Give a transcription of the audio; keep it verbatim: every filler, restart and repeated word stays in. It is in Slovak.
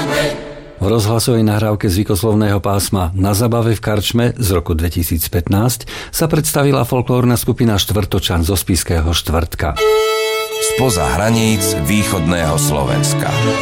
V rozhlasovej nahrávke zvykoslovného pásma Na zabave v karčme z roku dvetisícpätnásť sa predstavila folklórna skupina Štvrtočan zo spišského Štvrtka. Spoza hraníc východného Slovenska.